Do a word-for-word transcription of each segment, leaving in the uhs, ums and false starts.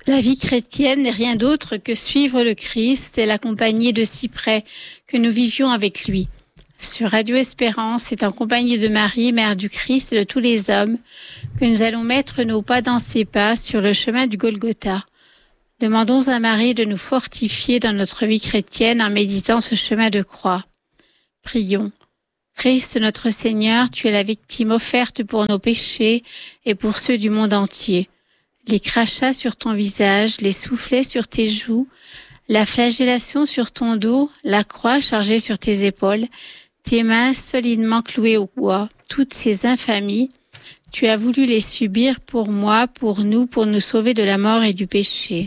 La vie chrétienne n'est rien d'autre que suivre le Christ et l'accompagner de si près que nous vivions avec lui. Sur Radio Espérance, c'est en compagnie de Marie, Mère du Christ et de tous les hommes, que nous allons mettre nos pas dans ses pas sur le chemin du Golgotha. Demandons à Marie de nous fortifier dans notre vie chrétienne en méditant ce chemin de croix. Prions. Christ notre Seigneur, tu es la victime offerte pour nos péchés et pour ceux du monde entier. Les crachats sur ton visage, les soufflets sur tes joues, la flagellation sur ton dos, la croix chargée sur tes épaules, tes mains solidement clouées au bois, toutes ces infamies, tu as voulu les subir pour moi, pour nous, pour nous sauver de la mort et du péché.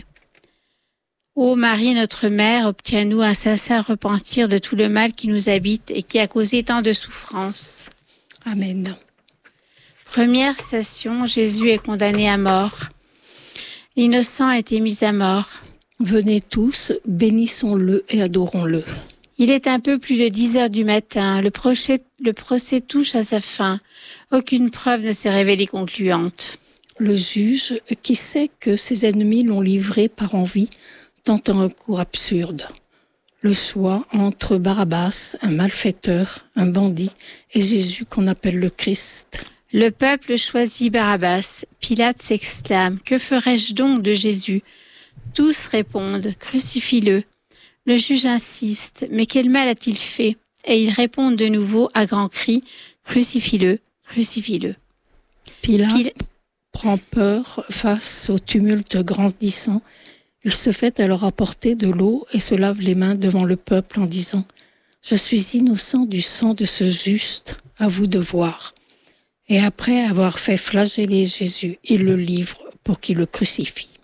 Ô Marie, notre Mère, obtiens-nous un sincère repentir de tout le mal qui nous habite et qui a causé tant de souffrances. Amen. Première station, Jésus est condamné à mort. L'innocent a été mis à mort. Venez tous, bénissons-le et adorons-le. Il est un peu plus de dix heures du matin. Le procès, le procès touche à sa fin. Aucune preuve ne s'est révélée concluante. Le juge, qui sait que ses ennemis l'ont livré par envie, tente un recours absurde. Le choix entre Barabbas, un malfaiteur, un bandit, et Jésus qu'on appelle le Christ. Le peuple choisit Barabbas. Pilate s'exclame : « Que ferais-je donc de Jésus ?» Tous répondent : « Crucifie-le ». Le juge insiste : « Mais quel mal a-t-il fait ?» Et ils répondent de nouveau à grands cris : « Crucifie-le, crucifie-le ». Pilate Pil- prend peur face au tumulte grandissant. Il se fait alors apporter de l'eau et se lave les mains devant le peuple en disant : « Je suis innocent du sang de ce juste, à vous de voir. » Et après avoir fait flageller Jésus, il le livre pour qu'il le crucifie.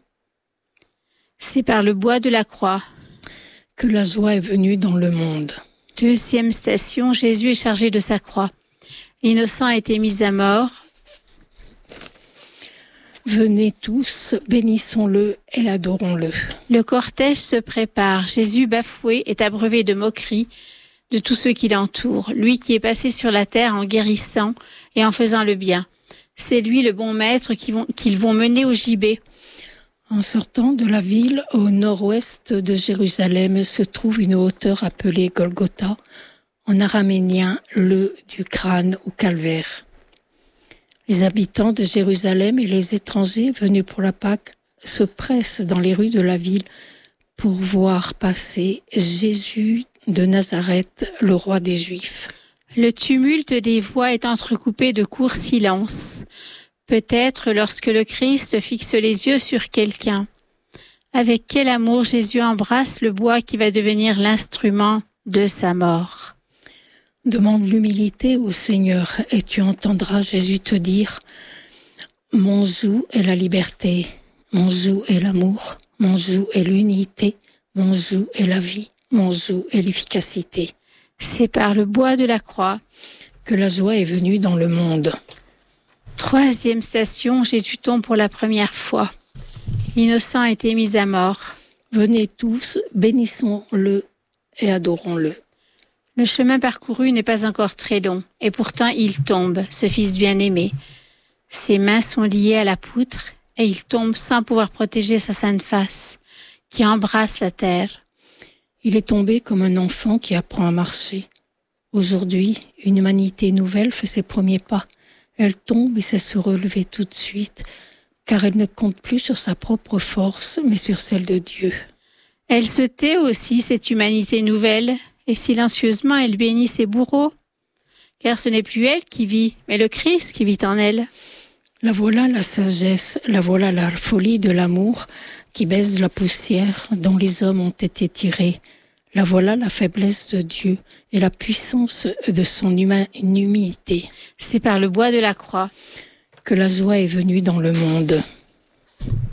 C'est par le bois de la croix que la joie est venue dans le monde. Deuxième station, Jésus est chargé de sa croix. L'innocent a été mis à mort. Venez tous, bénissons-le et adorons-le. Le cortège se prépare. Jésus bafoué est abreuvé de moqueries de tous ceux qui l'entourent. Lui qui est passé sur la terre en guérissant et en faisant le bien. C'est lui le bon maître qu'ils vont, qu'ils vont mener au gibet. En sortant de la ville, au nord-ouest de Jérusalem, se trouve une hauteur appelée Golgotha, en araménien le du crâne ou calvaire. Les habitants de Jérusalem et les étrangers venus pour la Pâque se pressent dans les rues de la ville pour voir passer Jésus de Nazareth, le roi des Juifs. Le tumulte des voix est entrecoupé de courts silences. Peut-être lorsque le Christ fixe les yeux sur quelqu'un. Avec quel amour Jésus embrasse le bois qui va devenir l'instrument de sa mort. Demande l'humilité au Seigneur et tu entendras Jésus te dire : mon joug est la liberté, mon joug est l'amour, mon joug est l'unité, mon joug est la vie, mon joug est l'efficacité. C'est par le bois de la croix que la joie est venue dans le monde. Troisième station, Jésus tombe pour la première fois. L'innocent a été mis à mort. Venez tous, bénissons-le et adorons-le. Le chemin parcouru n'est pas encore très long, et pourtant il tombe, ce fils bien-aimé. Ses mains sont liées à la poutre, et il tombe sans pouvoir protéger sa sainte face, qui embrasse la terre. Il est tombé comme un enfant qui apprend à marcher. Aujourd'hui, une humanité nouvelle fait ses premiers pas. Elle tombe et sait se relever tout de suite, car elle ne compte plus sur sa propre force, mais sur celle de Dieu. Elle se tait aussi, cette humanité nouvelle, et silencieusement elle bénit ses bourreaux, car ce n'est plus elle qui vit, mais le Christ qui vit en elle. La voilà la sagesse, la voilà la folie de l'amour qui baise la poussière dont les hommes ont été tirés. La voilà la faiblesse de Dieu et la puissance de son huma- humilité. C'est par le bois de la croix que la joie est venue dans le monde.